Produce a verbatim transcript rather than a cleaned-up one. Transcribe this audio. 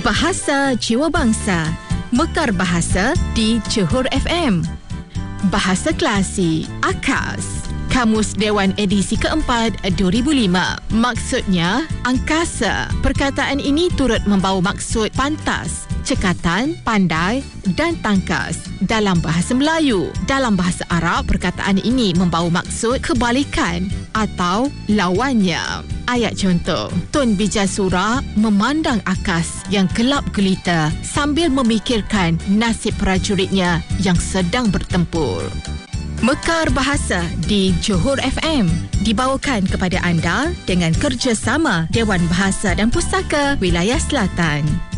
Bahasa Jiwa Bangsa, Mekar Bahasa di Johor F M. Bahasa Klasik, AKAS. Kamus Dewan edisi keempat dua ribu lima. Maksudnya, angkasa. Perkataan ini turut membawa maksud pantas, cekatan, pandai dan tangkas dalam bahasa Melayu. Dalam bahasa Arab, perkataan ini membawa maksud kebalikan atau lawannya. Ayat contoh, Tun Bijasura memandang akas yang gelap gelita sambil memikirkan nasib prajuritnya yang sedang bertempur. Mekar Bahasa di Johor F M dibawakan kepada anda dengan kerjasama Dewan Bahasa dan Pustaka Wilayah Selatan.